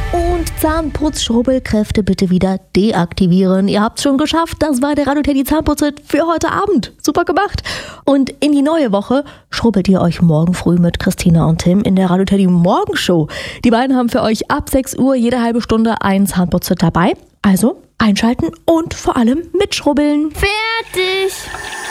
Und Zahnputz-Schrubbelkräfte bitte wieder deaktivieren. Ihr habt's schon geschafft. Das war der Radio Teddy Zahnputz-Hit für heute Abend. Super gemacht. Und in die neue Woche schrubbelt ihr euch morgen früh mit Christina und Tim in der Radio Teddy Morgenshow. Die beiden haben für euch ab 6 Uhr jede halbe Stunde einen Zahnputz-Hit dabei. Also einschalten und vor allem mitschrubbeln. Fertig!